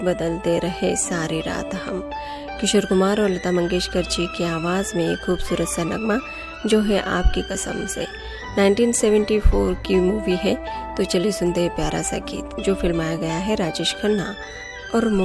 बदलते रहे सारी रात हम। किशोर कुमार और लता मंगेशकर जी की आवाज़ में एक खूबसूरत सा नगमा जो है आपकी कसम से। 1974 की मूवी है, तो चलिए सुनते हैं प्यारा सा गीत जो फिल्माया गया है राजेश खन्ना और